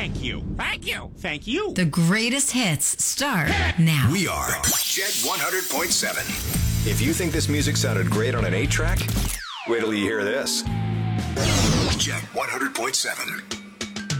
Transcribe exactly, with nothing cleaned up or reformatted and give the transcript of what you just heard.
Thank you. Thank you. Thank you. The greatest hits start now. We are Jet one hundred point seven. If you think this music sounded great on an eight track, wait till you hear this. Jet one hundred point seven.